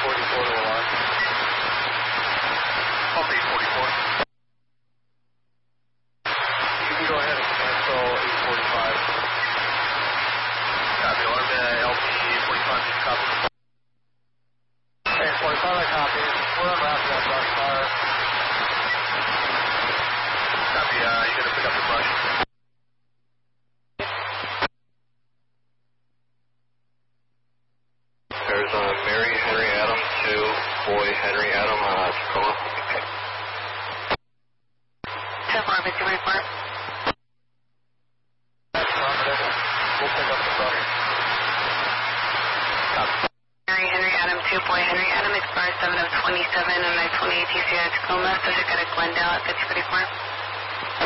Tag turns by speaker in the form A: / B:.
A: 844 to alarm. Pump 844. You can go ahead and cancel 845. Copy, alarm LP 845, copy. Hey, 45, I copy. We're on route to that brush fire. Copy, you're going to pick up the brush. There's Mary Henry Adam to Boy Henry Adam, Tacoma. Okay.
B: 10-4, report.
A: That's positive. We'll pick up the brush. Copy.
B: Mary Henry Adam to Boy Henry Adam, expires 7 of 27 on I-28 TCI Tacoma, subject at Glendale at 5044.